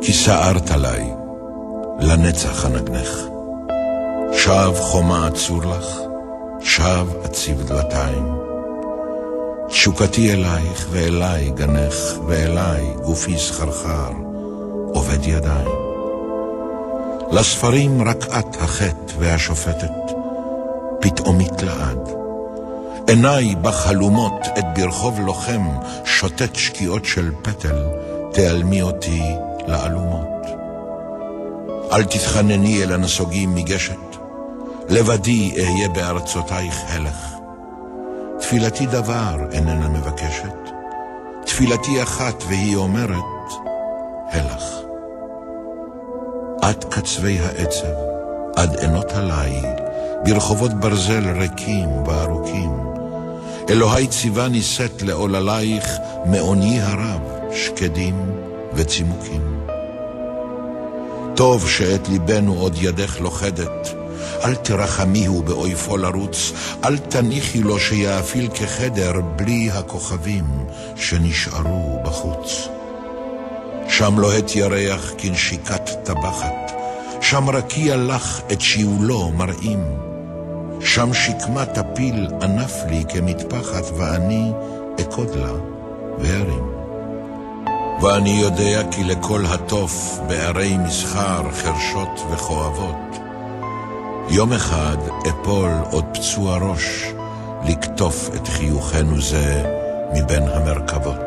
כי סערת עליי, לנצח הנגנך. שב חומה עצור לך, שב אציב דלתיים. תשוקתי אלייך ואליי גנך, ואליי גופי סחרחר, עובד ידיים. לספרים רק את החטא והשופטת, פתאומית לעד. עיניי בחלומות את ברחוב לוחם, שוטט שקיעות של פטל, תעלמי אותי לעלומות. אל תתחנני אל הנסוגים מגשת, לבדי אהיה בארצותייך הלך. תפילתי דבר איננה מבקשת, תפילתי אחת והיא אומרת, הלך. עד קצווי העצב, עד עינות הליל, ברחובות ברזל ריקים וארוכים, אלוהי ציווה נישאת לעוללייך מעוני הרב, שקדים וצימוקים. טוב שאת ליבנו עוד ידך לוחדת, אל תרחמיהו באויפו לרוץ, אל תניחי לו שיאפיל כחדר בלי הכוכבים שנשארו בחוץ. שם לוהט ירח כנשיקת טבחת, שם רקיע לך את שיעולו מראים, שם שקמה תפיל ענף לי כמטפחת, ואני אקוד לה והרים. ואני יודע כי לכל התוף בערי מסחר חרשות וכואבות, יום אחד אפול עוד פצוע ראש לקטוף את חיוכנו זה מבין המרכבות.